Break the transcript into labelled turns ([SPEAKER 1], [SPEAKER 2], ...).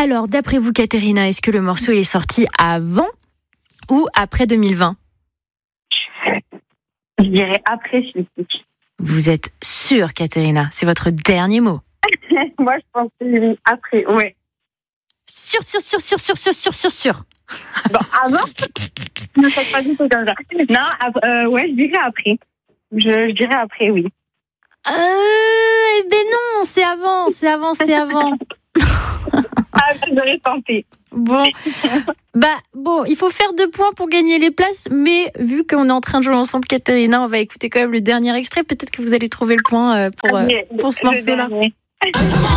[SPEAKER 1] Alors, d'après vous, Katerina, est-ce que le morceau est sorti avant ou après 2020 ?
[SPEAKER 2] Je dirais après celui-ci.
[SPEAKER 1] Vous êtes sûre, Katerina ? C'est votre dernier mot ?
[SPEAKER 2] Moi, je pense que oui, après, ouais.
[SPEAKER 1] Sûr.
[SPEAKER 2] Bon, avant, ne faites pas du tout comme ça. Non, ouais, je dirais après. Je dirais après, oui.
[SPEAKER 1] Ben non, c'est avant.
[SPEAKER 2] Ah, j'aurais tenté.
[SPEAKER 1] Bon, il faut faire 2 points pour gagner les places, mais vu qu'on est en train de jouer ensemble, Katerina, on va écouter quand même le dernier extrait. Peut-être que vous allez trouver le point pour ce morceau-là.